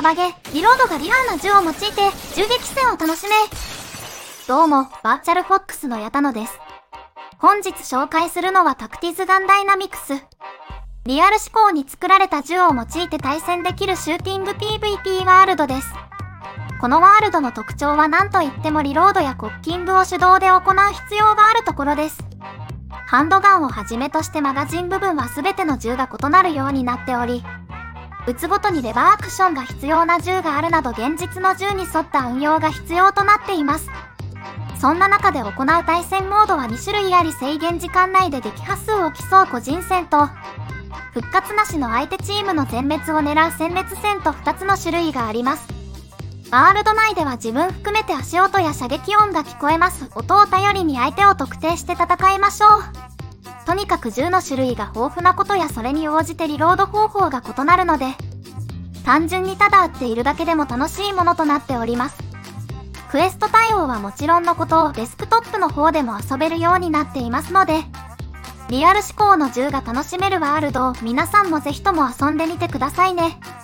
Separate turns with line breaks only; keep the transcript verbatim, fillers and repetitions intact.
曲げ、リロードがリアルな銃を用いて銃撃戦を楽しめ。どうも、バーチャルフォックスの矢田野です。本日紹介するのはタクティズガンダイナミクス。リアル思考に作られた銃を用いて対戦できるシューティング ピーブイピー ワールドです。このワールドの特徴は何といってもリロードやコッキングを手動で行う必要があるところです。ハンドガンをはじめとしてマガジン部分は全ての銃が異なるようになっており、撃つごとにレバーアクションが必要な銃があるなど現実の銃に沿った運用が必要となっています。そんな中で行う対戦モードはに種類あり、制限時間内で撃破数を競う個人戦と、復活なしの相手チームの全滅を狙う殲滅戦とふたつの種類があります。ワールド内では自分含めて足音や射撃音が聞こえます。音を頼りに相手を特定して戦いましょう。とにかく銃の種類が豊富なことやそれに応じてリロード方法が異なるので、単純にただ撃っているだけでも楽しいものとなっております。クエスト対応はもちろんのこと、デスクトップの方でも遊べるようになっていますので、リアル思考の銃が楽しめるワールドを皆さんもぜひとも遊んでみてくださいね。